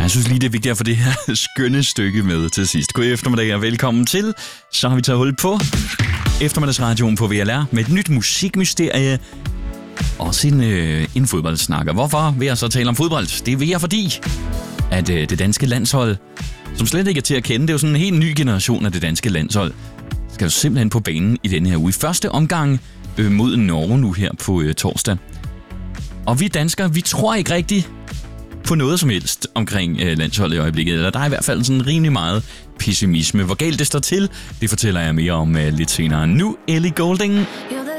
Jeg synes lige, det er vigtigt at få det her skønne stykke med til sidst. God eftermiddag og velkommen til. Så har vi taget hul på eftermiddagsradioen på VLR med et nyt musikmysterie. Også en fodboldsnakker. Hvorfor vil jeg så tale om fodbold? Det vil jeg, fordi at det danske landshold, som slet ikke er til at kende, det er jo sådan en helt ny generation af det danske landshold, skal jo simpelthen på banen i denne her uge. I første omgang mod Norge nu her på torsdag. Og vi danskere, vi tror ikke rigtigt på noget som helst omkring landsholdet i øjeblikket. Eller der er i hvert fald sådan rimelig meget pessimisme. Hvor galt det står til, det fortæller jeg mere om lidt senere. Nu Ellie Goulding.